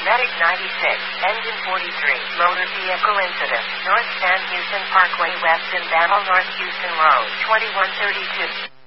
Medic 96, Engine 43, Motor Vehicle Incident, North San Houston Parkway West in Battle North Houston Road, 2132.